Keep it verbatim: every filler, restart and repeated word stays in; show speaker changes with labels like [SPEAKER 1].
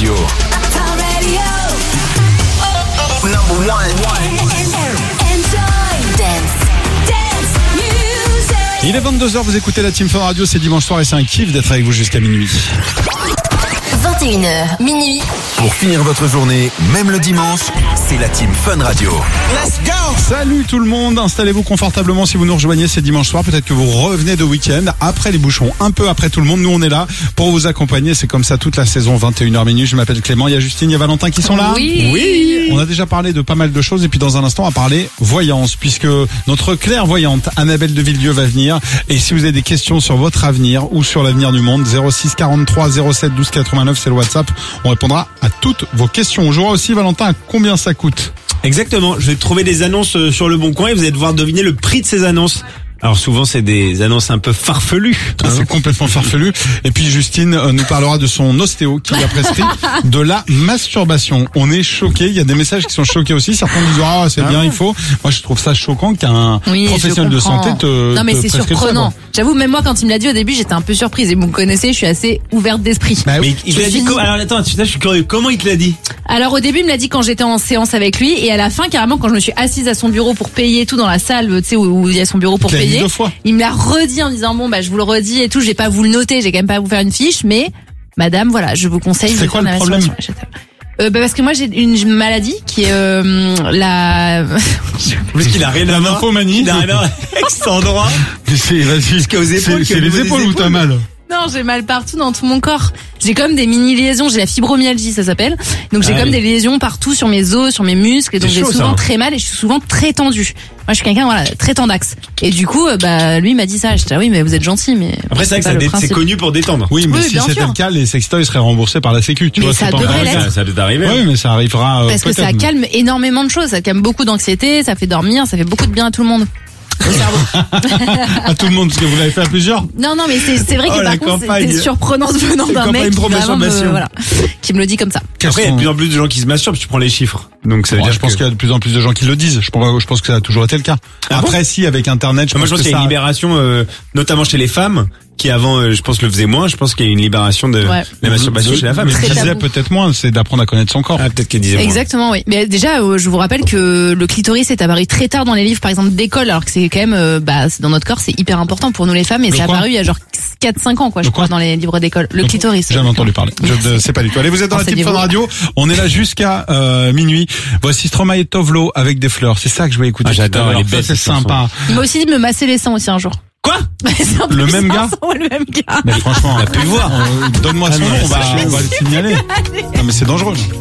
[SPEAKER 1] Radio. Number one.
[SPEAKER 2] Il est vingt-deux heures, vous écoutez la Team Fun Radio, c'est dimanche soir et c'est un kiff d'être avec vous jusqu'à minuit.
[SPEAKER 3] vingt et une heures, minuit.
[SPEAKER 1] Pour finir votre journée, même le dimanche, c'est la Team Fun Radio.
[SPEAKER 2] Let's go! Salut tout le monde, installez-vous confortablement si vous nous rejoignez, c'est dimanche soir, peut-être que vous revenez de week-end, après les bouchons, un peu après tout le monde, nous on est là pour vous accompagner, c'est comme ça toute la saison, vingt et une heures minuit, je m'appelle Clément, il y a Justine, il y a Valentin qui sont là.
[SPEAKER 4] Oui.
[SPEAKER 2] Oui. On a déjà parlé de pas mal de choses et puis dans un instant on va parler voyance, puisque notre clairvoyante Annabelle de Villedieu va venir, et si vous avez des questions sur votre avenir ou sur l'avenir du monde, zéro six quarante-trois zéro sept douze quatre-vingt-neuf, c'est le WhatsApp, on répondra à toutes vos questions. On jouera aussi, Valentin, à combien ça coûte?
[SPEAKER 5] Exactement, je vais trouver des annonces sur le Bon Coin et vous allez devoir deviner le prix de ces annonces. Alors souvent c'est des annonces un peu farfelues.
[SPEAKER 2] Ah, c'est complètement farfelu. Et puis Justine euh, nous parlera de son ostéo qui lui a prescrit de la masturbation. On est choqués, il y a des messages qui sont choqués aussi. Certains disent ah c'est ah bien, ouais. il faut. Moi je trouve ça choquant qu'un
[SPEAKER 4] oui,
[SPEAKER 2] professionnel de santé te
[SPEAKER 4] Non mais
[SPEAKER 2] te
[SPEAKER 4] c'est
[SPEAKER 2] ça,
[SPEAKER 4] surprenant. J'avoue, même moi quand il me l'a dit au début j'étais un peu surprise et vous me connaissez, je suis assez ouverte d'esprit.
[SPEAKER 2] Bah,
[SPEAKER 5] mais il te l'a dit comment? Alors attends, je suis curieux, comment il te l'a dit?
[SPEAKER 4] Alors au début il me l'a dit quand j'étais en séance avec lui et à la fin carrément quand je me suis assise à son bureau pour payer tout dans la salle, tu sais où, où il y a son bureau pour payer.
[SPEAKER 2] Deux fois.
[SPEAKER 4] Il me l'a redit en disant bon bah je vous le redis et tout, j'ai pas vous le noter, j'ai quand même pas à vous faire une fiche, mais madame voilà je vous conseille.
[SPEAKER 2] C'est quoi le problème?
[SPEAKER 4] Euh, bah parce que moi j'ai une maladie qui est euh, la.
[SPEAKER 5] Parce qu'il a rien à voir.
[SPEAKER 2] Nymphomanie.
[SPEAKER 5] Il a rien à voir avec cet endroit.
[SPEAKER 2] C'est vas-y.
[SPEAKER 5] Jusqu'aux épaules.
[SPEAKER 2] C'est les épaules ou t'as mal?
[SPEAKER 4] Non, j'ai mal partout dans tout mon corps. J'ai comme des mini lésions, j'ai la fibromyalgie ça s'appelle. Donc j'ai
[SPEAKER 5] ah,
[SPEAKER 4] comme
[SPEAKER 5] oui.
[SPEAKER 4] des lésions partout sur mes os, sur mes muscles et donc j'ai souvent ça. très mal et je suis souvent très tendue. Moi je suis quelqu'un voilà, très tendax. Et du coup bah lui m'a dit ça, j'étais ah oui mais vous êtes gentil mais
[SPEAKER 5] après c'est vrai que ça dé- c'est connu pour détendre.
[SPEAKER 2] Oui, mais
[SPEAKER 4] oui,
[SPEAKER 2] si c'était sûr. le cas, les sextoys seraient remboursés par la Sécu, tu
[SPEAKER 4] mais
[SPEAKER 2] vois,
[SPEAKER 4] ça
[SPEAKER 2] c'est
[SPEAKER 4] devrait
[SPEAKER 2] pas
[SPEAKER 4] l'être.
[SPEAKER 5] Ça, ça doit arriver.
[SPEAKER 2] Oui, mais ça arrivera euh,
[SPEAKER 4] parce que ça calme énormément de choses, ça calme beaucoup d'anxiété, ça fait dormir, ça fait beaucoup de bien à tout le monde.
[SPEAKER 2] À tout le monde, parce que vous l'avez fait à plusieurs.
[SPEAKER 4] Non, non, mais c'est, c'est vrai que
[SPEAKER 5] oh,
[SPEAKER 4] par contre, c'était surprenant venant d'un mec qui, vraiment me, voilà, qui me le dit comme ça.
[SPEAKER 5] Après, il y a de plus en plus de gens qui se masturbent, tu prends les chiffres. Donc ça veut
[SPEAKER 2] bon,
[SPEAKER 5] dire
[SPEAKER 2] je pense
[SPEAKER 5] que...
[SPEAKER 2] qu'il y a de plus en plus de gens qui le disent. Je pense, je pense que ça a toujours été le cas.
[SPEAKER 5] Ah
[SPEAKER 2] Après,
[SPEAKER 5] bon
[SPEAKER 2] si, avec Internet, je
[SPEAKER 5] Moi,
[SPEAKER 2] pense,
[SPEAKER 5] je pense
[SPEAKER 2] que
[SPEAKER 5] qu'il y a
[SPEAKER 2] ça...
[SPEAKER 5] une libération, euh, notamment chez les femmes, qui avant, euh, je pense, le faisaient moins. Je pense qu'il y a une libération de
[SPEAKER 4] ouais.
[SPEAKER 5] la masturbation
[SPEAKER 2] de,
[SPEAKER 5] chez la femme.
[SPEAKER 2] Mais je disais peut-être moins, c'est d'apprendre à connaître son corps.
[SPEAKER 5] Ah, peut-être qu'elle disait moins.
[SPEAKER 4] Exactement, oui. Mais déjà, euh, je vous rappelle que le clitoris est apparu très tard dans les livres, par exemple, d'école, alors que c'est quand même, euh, bah, c'est dans notre corps, c'est hyper important pour nous les femmes, et
[SPEAKER 2] le
[SPEAKER 4] c'est
[SPEAKER 2] quoi
[SPEAKER 4] apparu il y a genre quatre cinq ans, quoi, je crois, dans les livres d'école. Le, le clitoris.
[SPEAKER 2] J'ai jamais entendu parler. Je ne sais pas du tout. Allez, vous êtes dans la Team Fun Radio. On est là jusqu'à euh, minuit. Voici Stromae et Tovlo avec des fleurs. C'est ça que je vais écouter.
[SPEAKER 5] Ah, j'adore. Les belles,
[SPEAKER 2] c'est sympa.
[SPEAKER 4] Il m'a aussi dit de me masser les seins aussi un jour.
[SPEAKER 5] Quoi?
[SPEAKER 2] Le même gars?
[SPEAKER 4] Le même gars.
[SPEAKER 2] Mais franchement,
[SPEAKER 5] on a pu le voir.
[SPEAKER 2] Euh, donne-moi son nom, on va, on va le signaler. Non, mais c'est dangereux.